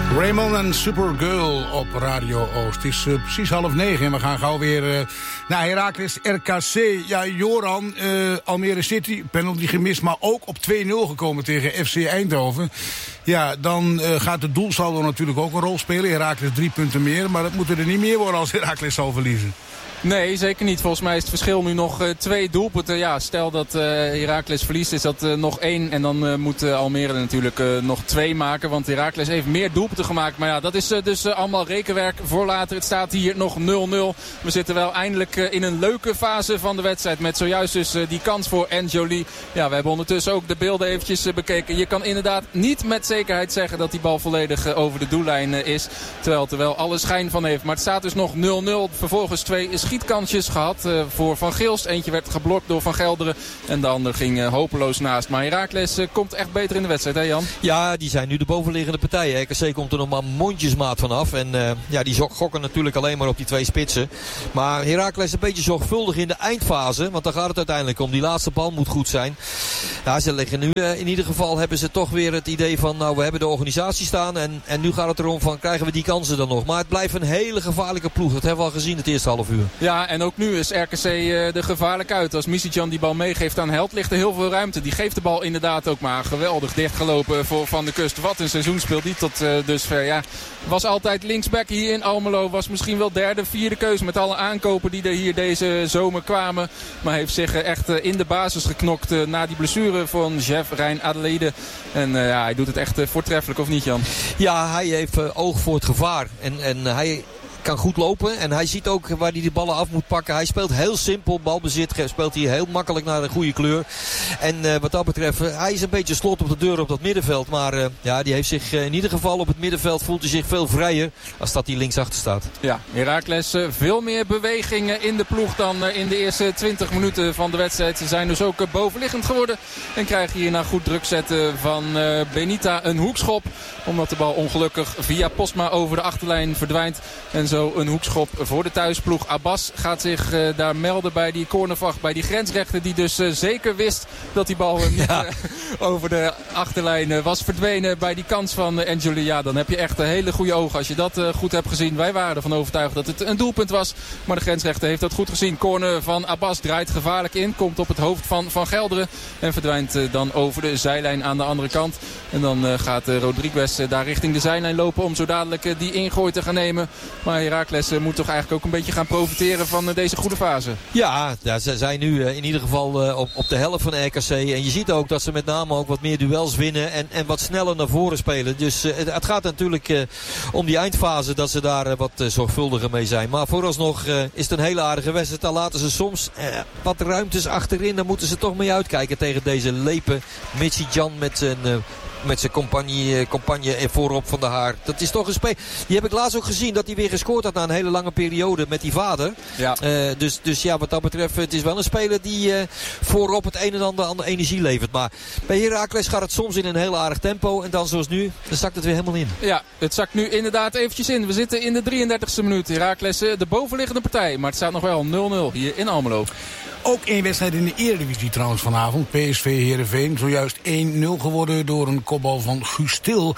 Raymond en Supergirl op Radio Oost. Het is precies 8:30 en we gaan gauw weer naar Heracles RKC. Ja, Joran, Almere City, penalty gemist, maar ook op 2-0 gekomen tegen FC Eindhoven. Ja, dan gaat de doelsaldo natuurlijk ook een rol spelen. Heracles 3 punten meer, maar dat moeten er niet meer worden als Heracles zal verliezen. Nee, zeker niet. Volgens mij is het verschil nu nog 2 doelpunten. Ja, stel dat Heracles verliest, is dat nog 1. En dan moet Almere natuurlijk nog 2 maken. Want Heracles heeft meer doelpunten gemaakt. Maar ja, dat is dus allemaal rekenwerk voor later. Het staat hier nog 0-0. We zitten wel eindelijk in een leuke fase van de wedstrijd. Met zojuist dus die kans voor N'Joli. Ja, we hebben ondertussen ook de beelden eventjes bekeken. Je kan inderdaad niet met zekerheid zeggen dat die bal volledig over de doellijn is. Terwijl het er wel alle schijn van heeft. Maar het staat dus nog 0-0. Vervolgens 2 schietkansjes gehad voor Van Gilst. Eentje werd geblokt door Van Gelderen. En de ander ging hopeloos naast. Maar Heracles komt echt beter in de wedstrijd, hè Jan? Ja, die zijn nu de bovenliggende partijen. RKC komt er nog maar mondjesmaat vanaf. En ja, die gokken natuurlijk alleen maar op die 2 spitsen. Maar Heracles een beetje zorgvuldig in de eindfase. Want daar gaat het uiteindelijk om. Die laatste bal moet goed zijn. Ja, ze liggen nu in ieder geval hebben ze toch weer het idee van, nou, we hebben de organisatie staan. En nu gaat het erom van, krijgen we die kansen dan nog? Maar het blijft een hele gevaarlijke ploeg. Dat hebben we al gezien het eerste half uur. Ja, en ook nu is RKC er gevaarlijk uit. Als Misicjan die bal meegeeft aan Held, ligt er heel veel ruimte. Die geeft de bal inderdaad ook maar geweldig dichtgelopen voor Van der Kust. Wat een seizoen speelt die tot dusver. Ja, was altijd linksback hier in Almelo. Was misschien wel 3e, 4e keuze met alle aankopen die er hier deze zomer kwamen. Maar heeft zich echt in de basis geknokt na die blessure van Jeff Rijn Adelaide. En ja, hij doet het echt voortreffelijk, of niet Jan? Ja, hij heeft oog voor het gevaar. En hij kan goed lopen en hij ziet ook waar hij de ballen af moet pakken. Hij speelt heel simpel, balbezit speelt hij heel makkelijk naar de goede kleur. En wat dat betreft, hij is een beetje slot op de deur op dat middenveld. Maar ja, die heeft zich in ieder geval op het middenveld voelt hij zich veel vrijer als dat hij linksachter staat. Ja, Heracles veel meer bewegingen in de ploeg dan in de eerste 20 minuten van de wedstrijd. Ze zijn dus ook bovenliggend geworden en krijgen hier na goed druk zetten van Benita een hoekschop. Omdat de bal ongelukkig via Postma over de achterlijn verdwijnt. En zo een hoekschop voor de thuisploeg. Abbas gaat zich daar melden bij die cornervlag, bij die grensrechter die dus zeker wist dat die bal over de achterlijn was verdwenen bij die kans van N'Joli. Ja, dan heb je echt een hele goede ogen als je dat goed hebt gezien. Wij waren ervan overtuigd dat het een doelpunt was, maar de grensrechter heeft dat goed gezien. Corner van Abbas draait gevaarlijk in, komt op het hoofd van Van Gelderen en verdwijnt dan over de zijlijn aan de andere kant. En dan gaat Rodriguez daar richting de zijlijn lopen om zo dadelijk die ingooi te gaan nemen. Maar Heracles moet toch eigenlijk ook een beetje gaan profiteren van deze goede fase. Ja, ze zijn nu in ieder geval op de helft van RKC. En je ziet ook dat ze met name ook wat meer duels winnen en wat sneller naar voren spelen. Dus het gaat natuurlijk om die eindfase dat ze daar wat zorgvuldiger mee zijn. Maar vooralsnog is het een hele aardige wedstrijd. Dan laten ze soms wat ruimtes achterin. Dan moeten ze toch mee uitkijken tegen deze lepe Misicjan met zijn compagne voorop van de Haar. Dat is toch een speel. Die heb ik laatst ook gezien dat hij weer gescoord had na een hele lange periode met die vader. Ja. Dus ja, wat dat betreft, het is wel een speler die voorop het een en ander aan de energie levert. Maar bij Heracles gaat het soms in een heel aardig tempo. En dan zoals nu, dan zakt het weer helemaal in. Ja, het zakt nu inderdaad eventjes in. We zitten in de 33e minuut. Heracles de bovenliggende partij. Maar het staat nog wel 0-0 hier in Almelo. Ook één wedstrijd in de Eredivisie trouwens vanavond. PSV Heerenveen. Zojuist 1-0 geworden door een kopbal van Guus Til.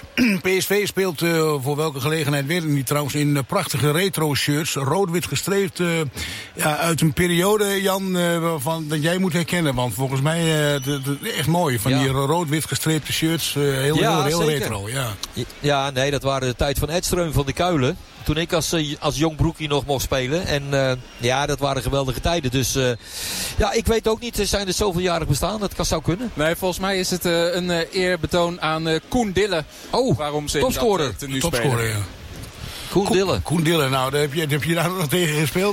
PSV speelt voor welke gelegenheid weet ik niet trouwens in prachtige retro shirts. Rood-wit gestreept uit een periode, Jan, dat jij moet herkennen. Want volgens mij echt mooi. Van die rood-wit gestreepte shirts. Heel retro. Ja, nee, dat waren de tijd van Edström van de Kuilen. Toen ik als jong broekie nog mocht spelen. En ja, dat waren geweldige tijden. Dus ja, ik weet ook niet, zijn er zoveel jaren bestaan? Dat zou kunnen. Nee, volgens mij is het een eerbetoon aan Koen Dille. Oh, waarom ze topscorer. Topscorer, ja. Koen Dille, nou, heb je daar nog tegen gespeeld?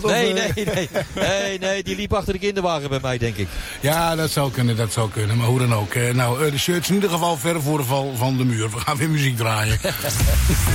Nee, die liep achter de kinderwagen bij mij, denk ik. Ja, dat zou kunnen, maar hoe dan ook. De shirts in ieder geval ver voor de val van de muur. We gaan weer muziek draaien.